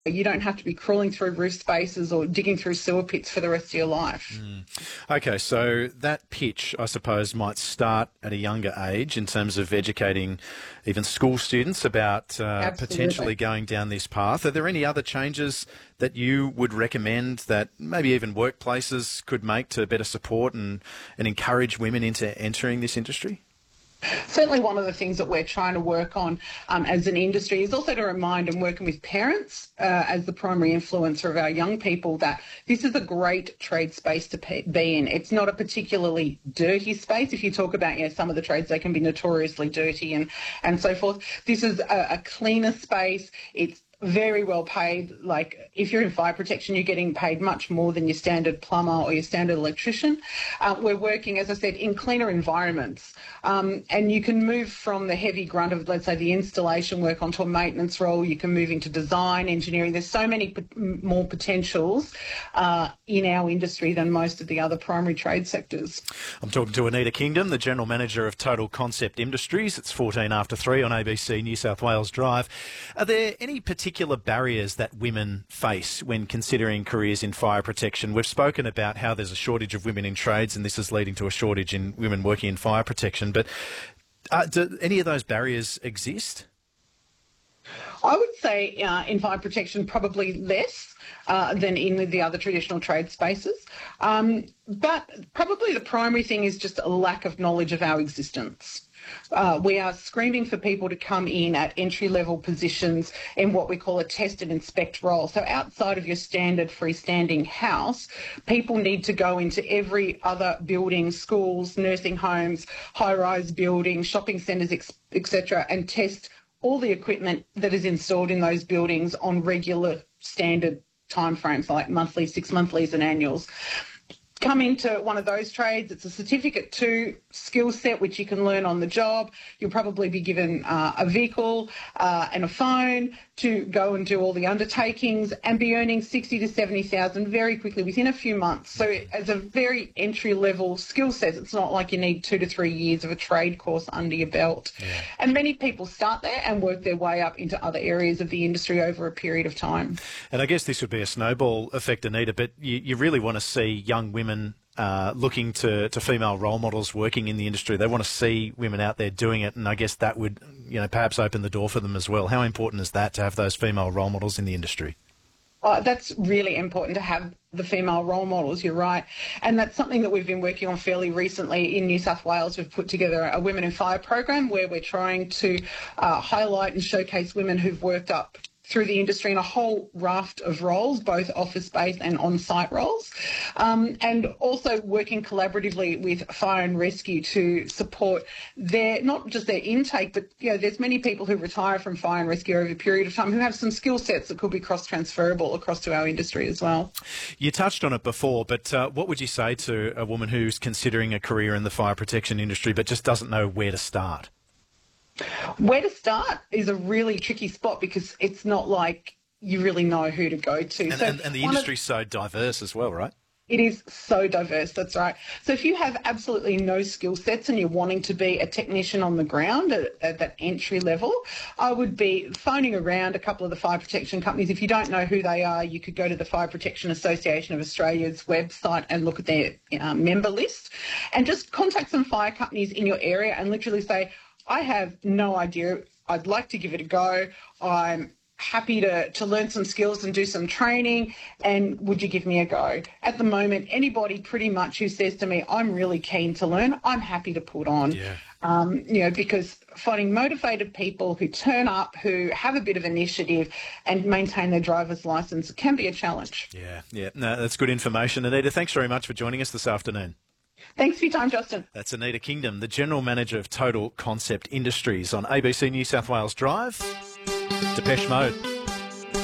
You don't have to be crawling through roof spaces or digging through sewer pits for the rest of your life. Okay, so that pitch, I suppose, might start at a younger age in terms of educating even school students about potentially going down this path. Are there any other changes that you would recommend that maybe even workplaces could make to better support and encourage women into entering this industry? Certainly one of the things that we're trying to work on as an industry is also to remind and working with parents as the primary influencer of our young people that this is a great trade space to be in. It's not a particularly dirty space. If you talk about some of the trades, they can be notoriously dirty and so forth. This is a cleaner space. It's very well paid. Like if you're in fire protection, you're getting paid much more than your standard plumber or your standard electrician. We're working, as I said, in cleaner environments. And you can move from the heavy grunt of, let's say, the installation work onto a maintenance role. You can move into design, engineering. There's so many more potentials in our industry than most of the other primary trade sectors. I'm talking to Anita Kingdom, the General Manager of Total Concept Industries. It's 14 after 3 on ABC New South Wales Drive. Are there any particular barriers that women face when considering careers in fire protection? We've spoken about how there's a shortage of women in trades and this is leading to a shortage in women working in fire protection, but do any of those barriers exist? I would say in fire protection probably less than in the other traditional trade spaces. But probably the primary thing is just a lack of knowledge of our existence. We are screaming for people to come in at entry-level positions in what we call a test and inspect role. So outside of your standard freestanding house, people need to go into every other building, schools, nursing homes, high-rise buildings, shopping centres, etc., and test all the equipment that is installed in those buildings on regular standard timeframes, like monthly, 6 monthlies and annuals. Come into one of those trades, it's a certificate 2 skill set which you can learn on the job. You'll probably be given a vehicle and a phone to go and do all the undertakings and be earning 60 to 70,000 very quickly within a few months. So as a very entry level skill set, it's not like you need 2 to 3 years of a trade course under your belt. Yeah. And many people start there and work their way up into other areas of the industry over a period of time. And I guess this would be a snowball effect, Anita, but you really want to see young women looking to female role models working in the industry. They want to see women out there doing it, and I guess that would, perhaps open the door for them as well. How important is that to have those female role models in the industry? That's really important to have the female role models, you're right. And that's something that we've been working on fairly recently in New South Wales. We've put together a Women in Fire program where we're trying to highlight and showcase women who've worked up through the industry in a whole raft of roles, both office-based and on-site roles, and also working collaboratively with fire and rescue to support not just their intake, but there's many people who retire from fire and rescue over a period of time who have some skill sets that could be cross-transferable across to our industry as well. You touched on it before, but what would you say to a woman who's considering a career in the fire protection industry but just doesn't know where to start? Where to start is a really tricky spot because it's not like you really know who to go to. And the industry's so diverse as well, right? It is so diverse, that's right. So if you have absolutely no skill sets and you're wanting to be a technician on the ground at that entry level, I would be phoning around a couple of the fire protection companies. If you don't know who they are, you could go to the Fire Protection Association of Australia's website and look at their member list and just contact some fire companies in your area and literally say, I have no idea. I'd like to give it a go. I'm happy to learn some skills and do some training, and would you give me a go? At the moment, anybody pretty much who says to me, I'm really keen to learn, I'm happy to put on. Yeah. Because finding motivated people who turn up, who have a bit of initiative and maintain their driver's licence can be a challenge. Yeah. No, that's good information. Anita, thanks very much for joining us this afternoon. Thanks for your time, Justin. That's Anita Kingdom, the General Manager of Total Concept Industries on ABC New South Wales Drive. Depeche Mode.